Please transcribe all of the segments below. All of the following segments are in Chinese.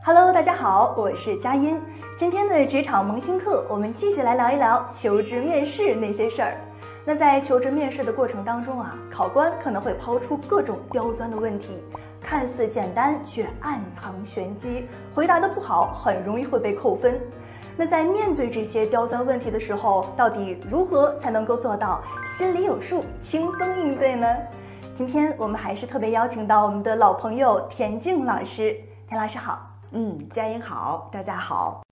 Hello， 大家好，我是佳音。今天的职场萌新课，我们继续来聊一聊求职面试那些事儿。那在求职面试的过程当中啊，考官可能会抛出各种刁钻的问题，看似简单却暗藏玄机，回答的不好很容易会被扣分。那在面对这些刁钻问题的时候，到底如何才能够做到心里有数，轻松应对呢？今天我们还是特别邀请到我们的老朋友田静老师。田老师好。 佳音好，大家好。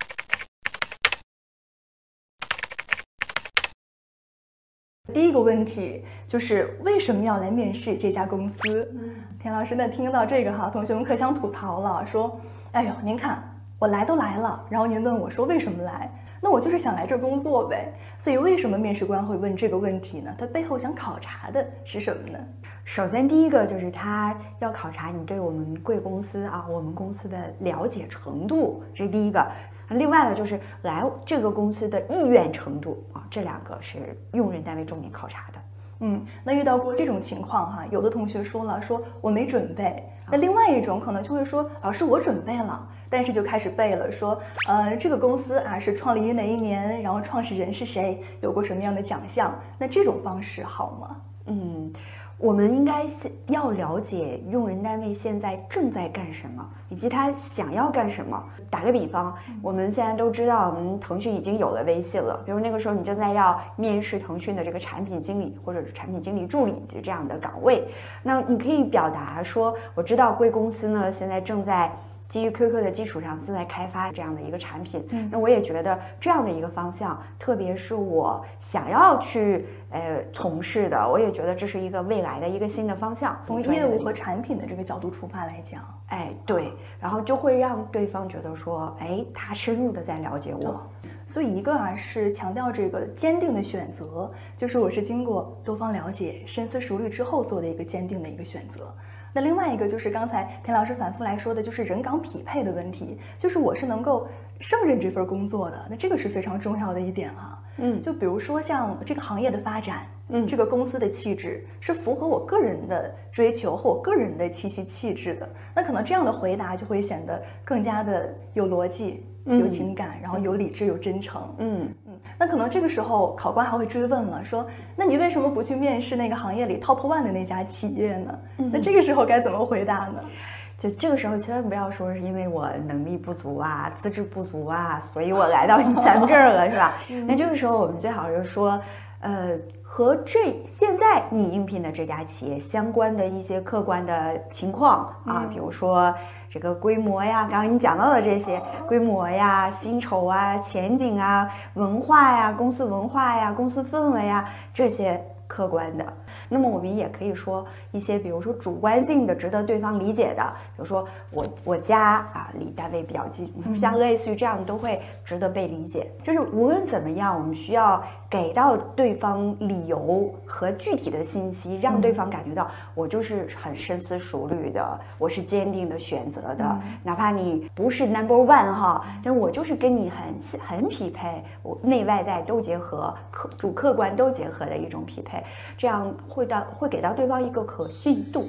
第一个问题就是为什么要来面试这家公司？田老师，那听到这个哈，同学们可想吐槽了，说：“哎呦，您看我来都来了，然后您问我说为什么来？那我就是想来这儿工作呗。”所以为什么面试官会问这个问题呢？他背后想考察的是什么呢？ 首先，第一个就是他要考察你对我们贵公司啊，我们公司的了解程度，这是第一个。另外呢，就是来这个公司的意愿程度啊，这两个是用人单位重点考察的。 那遇到过这种情况哈，有的同学说了，说我没准备。那另外一种可能就会说，老师我准备了，但是就开始背了，说这个公司啊是创立于哪一年，然后创始人是谁，有过什么样的奖项。那这种方式好吗？ 我们应该要了解用人单位现在正在干什么，以及他想要干什么。打个比方，我们现在都知道，我们腾讯已经有了微信了。比如那个时候你正在要面试腾讯的这个产品经理或者是产品经理助理的这样的岗位，那你可以表达说，我知道贵公司呢现在正在基于 QQ 的基础上正在开发这样的一个产品，那我也觉得这样的一个方向，特别是我想要去从事的，我也觉得这是一个未来的一个新的方向。 从业务和产品的这个角度出发来讲， 对，然后就会让对方觉得说，他深入的在了解我。 所以一个是强调这个坚定的选择，就是我是经过多方了解、深思熟虑之后做的一个坚定的一个选择。那另外一个就是刚才田老师反复来说的，就是人岗匹配的问题，就是我是能够胜任这份工作的，那这个是非常重要的一点哈。就比如说像这个行业的发展，这个公司的气质是符合我个人的追求和我个人的气息气质的，那可能这样的回答就会显得更加的有逻辑、有情感，然后有理智、有真诚。那可能这个时候考官还会追问了，说那你为什么不去面试那个行业里 top one 的那家企业呢？那这个时候该怎么回答呢？ 就这个时候千万不要说是因为我能力不足啊、资质不足啊，所以我来到咱们这儿了，是吧？那这个时候我们最好是说，和现在你应聘的这家企业相关的一些客观的情况啊，比如说这个规模呀，刚刚你讲到的这些规模呀、薪酬啊、前景啊、文化呀、公司文化呀、公司氛围啊，这些客观的。那么我们也可以说一些，比如说主观性的、值得对方理解的，比如说我家啊离单位比较近，像类似于这样都会值得被理解。就是无论怎么样，我们需要给到对方理由和具体的信息，让对方感觉到我就是很深思熟虑的，我是坚定的选择的，哪怕你不是 number one 哈，但是我就是跟你很匹配，我内外在都结合，主客观都结合的一种匹配，这样会给到对方一个可信度。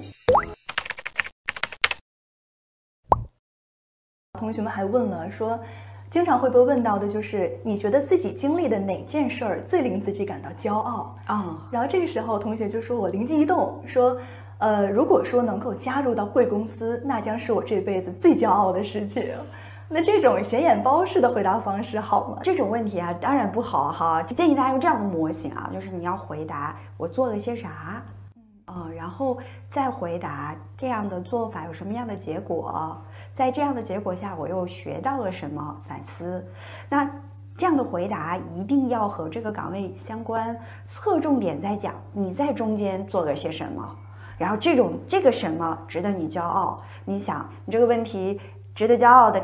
同学们还问了说，经常会被问到的就是你觉得自己经历的哪件事儿最令自己感到骄傲然后这个时候同学就说，我灵机一动说，如果说能够加入到贵公司，那将是我这辈子最骄傲的事情。那这种显眼包式的回答方式好吗？ 这种问题啊，当然不好哈。建议大家用这样的模型啊，就是你要回答我做了些啥，然后再回答这样的做法有什么样的结果，在这样的结果下我又学到了什么，反思。那这样的回答一定要和这个岗位相关，侧重点在讲你在中间做了些什么，然后这个什么值得你骄傲。你想，你这个问题值得骄傲的